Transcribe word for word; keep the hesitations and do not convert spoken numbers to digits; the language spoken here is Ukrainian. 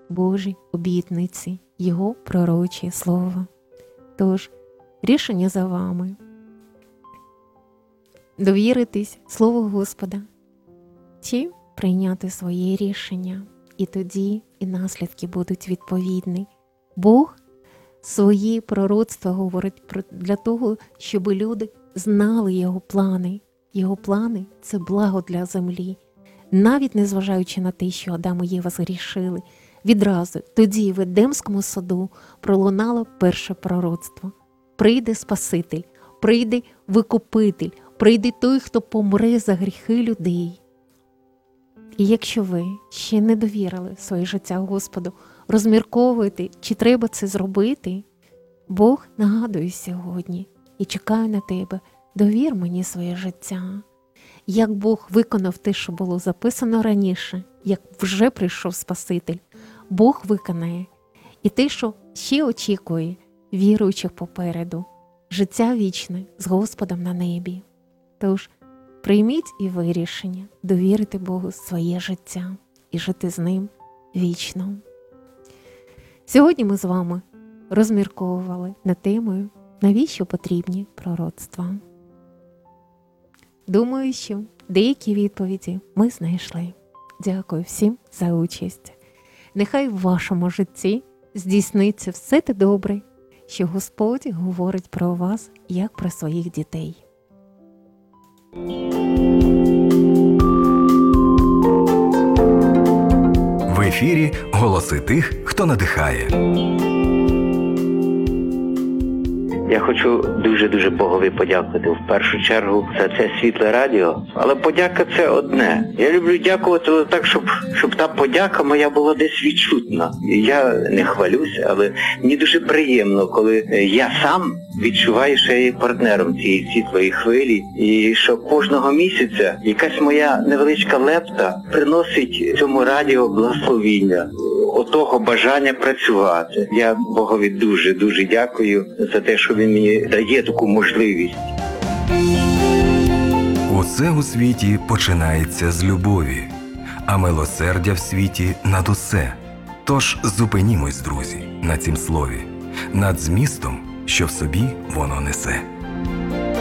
Божі обітниці, Його пророче слово. Тож, рішення за вами. Довіритись Слову Господа чи прийняти своє рішення, і тоді і наслідки будуть відповідні. Бог свої пророцтва говорить для того, щоб люди знали Його плани. Його плани – це благо для землі. Навіть незважаючи на те, що Адам і Єва згрішили, відразу тоді в Едемському саду пролунало перше пророцтво. Прийде Спаситель, прийде Викупитель, прийде той, хто помре за гріхи людей. І якщо ви ще не довірили своє життя Господу, розмірковуєте, чи треба це зробити, Бог нагадує сьогодні і чекає на тебе: довір мені своє життя. Як Бог виконав те, що було записано раніше, як вже прийшов Спаситель, Бог виконає і те, що ще очікує віруючих попереду – життя вічне з Господом на небі. Тож, прийміть і ви рішення довірити Богу своє життя і жити з Ним вічно. Сьогодні ми з вами розмірковували над темою, навіщо потрібні пророцтва. Думаю, що деякі відповіді ми знайшли. Дякую всім за участь. Нехай в вашому житті здійсниться все те добре, що Господь говорить про вас, як про своїх дітей. В ефірі «Голоси тих, хто надихає». Я хочу дуже-дуже Богові подякувати в першу чергу за це світле радіо. Але подяка – це одне. Я люблю дякувати так, щоб, щоб та подяка моя була десь відчутна. Я не хвалюсь, але мені дуже приємно, коли я сам відчуваю, що я є партнером цієї світлої хвилі. І що кожного місяця якась моя невеличка лепта приносить цьому радіо благословіння, отого бажання працювати. Я Богові дуже-дуже дякую за те, що Він мені дає таку можливість. Усе у світі починається з любові, а милосердя в світі над усе. Тож зупинімось, друзі, на цім слові, над змістом, що в собі воно несе.